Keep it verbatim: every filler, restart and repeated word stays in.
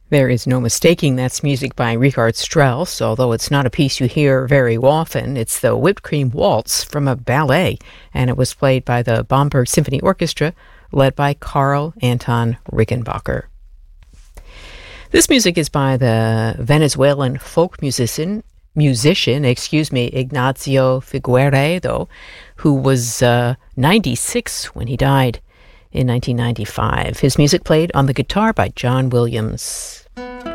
There is no mistaking that's music by Richard Strauss, although it's not a piece you hear very often. It's the Whipped Cream Waltz from a ballet, and it was played by the Bamberg Symphony Orchestra, led by Karl Anton Rickenbacker. This music is by the Venezuelan folk musician, musician, excuse me, Ignacio Figueiredo, who was uh, ninety-six when he died in nineteen ninety-five. His music played on the guitar by John Williams.